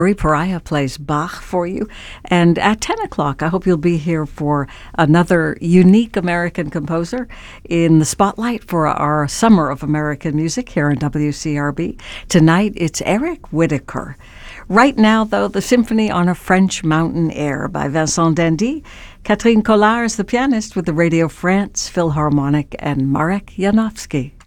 Pariah plays Bach for you. And at 10 o'clock, I hope you'll be here for another unique American composer in the spotlight for our Summer of American Music here on WCRB. Tonight, it's Eric Whitacre. Right now, though, the Symphony on a French Mountain Air by Vincent Dandy. Catherine Collard is the pianist with the Radio France Philharmonic and Marek Janowski.